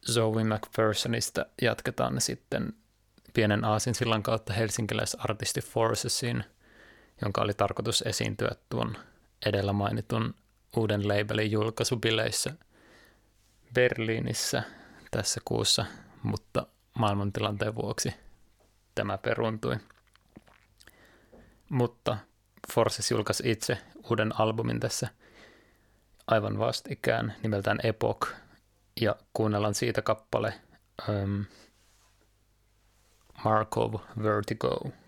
Zoe McPhersonista jatketaan sitten pienen aasinsillan kautta helsinkiläisartisti Forcesiin, jonka oli tarkoitus esiintyä tuon edellä mainitun uuden labelin julkaisubileissä Berliinissä tässä kuussa, mutta maailmantilanteen vuoksi tämä peruuntui. Mutta Forces julkaisi itse uuden albumin tässä aivan vastikään nimeltään Epoch, ja kuunnellaan siitä kappale Markov Vertigo.